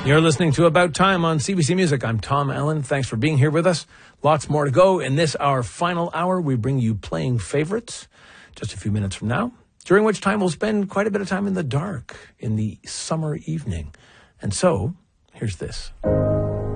You're listening to About Time on CBC Music. I'm Tom Allen. Thanks for being here with us. Lots more to go. In this, our final hour, we bring you playing favorites just a few minutes from now, during which time we'll spend quite a bit of time in the dark in the summer evening. And so, here's this.